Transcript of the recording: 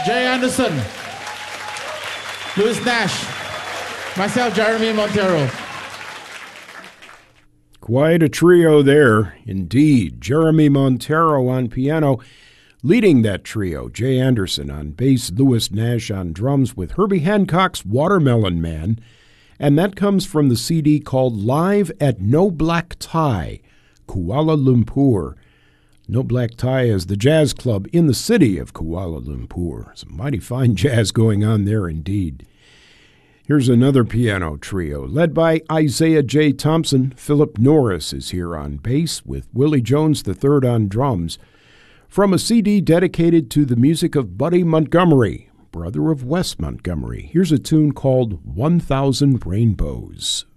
Jay Anderson, Louis Nash, myself, Jeremy Montero. Quite a trio there, indeed. Jeremy Montero on piano, leading that trio. Jay Anderson on bass, Louis Nash on drums, with Herbie Hancock's Watermelon Man. And that comes from the CD called Live at No Black Tie, Kuala Lumpur. No Black Tie is the jazz club in the city of Kuala Lumpur. Some mighty fine jazz going on there indeed. Here's another piano trio led by Isaiah J. Thompson. Philip Norris is here on bass with Willie Jones III on drums, from a CD dedicated to the music of Buddy Montgomery, brother of Wes Montgomery. Here's a tune called 1,000 Rainbows.